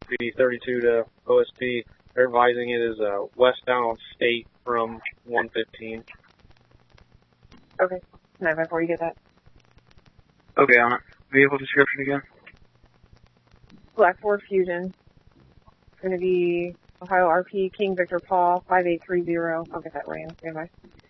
SB32 to OSP. They're advising it is westbound on State from 115. Okay. 954, you get that? Okay, on it. Vehicle description again? Black Ford Fusion. It's going to be Ohio RP King Victor Paul 5830. I'll get that ran. Standby.